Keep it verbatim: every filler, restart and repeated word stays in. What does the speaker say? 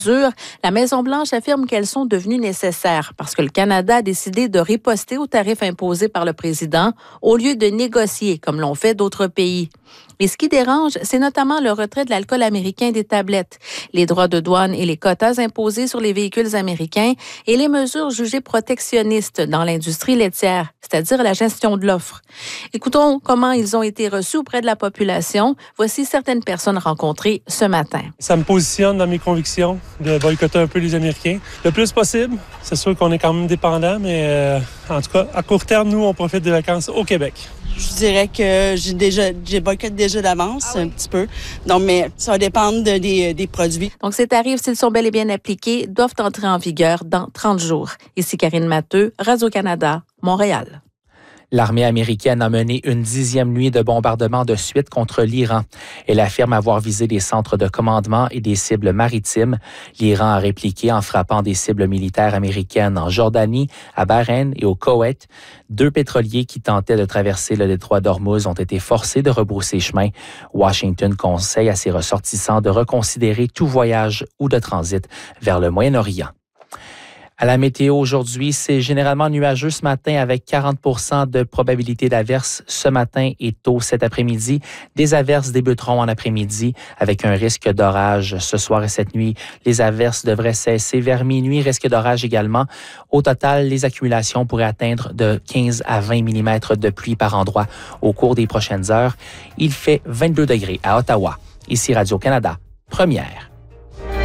La Maison-Blanche affirme qu'elles sont devenues nécessaires parce que le Canada a décidé de riposter aux tarifs imposés par le président au lieu de négocier comme l'ont fait d'autres pays. Et ce qui dérange, c'est notamment le retrait de l'alcool américain des tablettes, les droits de douane et les quotas imposés sur les véhicules américains et les mesures jugées protectionnistes dans l'industrie laitière, c'est-à-dire la gestion de l'offre. Écoutons comment ils ont été reçus auprès de la population. Voici certaines personnes rencontrées ce matin. Ça me positionne dans mes convictions de boycotter un peu les Américains. Le plus possible, c'est sûr qu'on est quand même dépendant, mais euh, en tout cas, à court terme, nous, on profite des vacances au Québec. Je dirais que j'ai déjà, j'ai boycotté déjà d'avance ah oui. un petit peu. Donc, mais ça va dépendre de, des, des produits. Donc, ces tarifs, s'ils sont bel et bien appliqués, doivent entrer en vigueur dans trente jours. Ici Karine Matteux, Radio-Canada, Montréal. L'armée américaine a mené une dixième nuit de bombardement de suite contre l'Iran. Elle affirme avoir visé des centres de commandement et des cibles maritimes. L'Iran a répliqué en frappant des cibles militaires américaines en Jordanie, à Bahreïn et au Koweït. Deux pétroliers qui tentaient de traverser le détroit d'Ormuz ont été forcés de rebrousser chemin. Washington conseille à ses ressortissants de reconsidérer tout voyage ou de transit vers le Moyen-Orient. À la météo aujourd'hui, c'est généralement nuageux ce matin avec quarante pour cent de probabilité d'averses ce matin et tôt cet après-midi. Des averses débuteront en après-midi avec un risque d'orage ce soir et cette nuit. Les averses devraient cesser vers minuit, risque d'orage également. Au total, les accumulations pourraient atteindre de quinze à vingt millimètres de pluie par endroit au cours des prochaines heures. Il fait vingt-deux degrés à Ottawa. Ici Radio-Canada, première.